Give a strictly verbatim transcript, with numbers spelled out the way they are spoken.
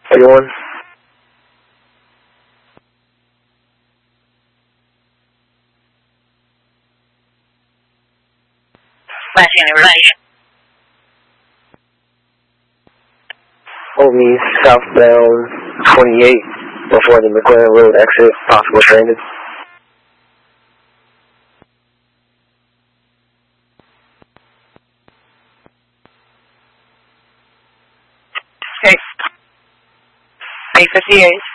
Anyone? Last University. Hold me southbound twenty-eight before the McLaren Road exit, possible transit. Okay. eight fifty-eight.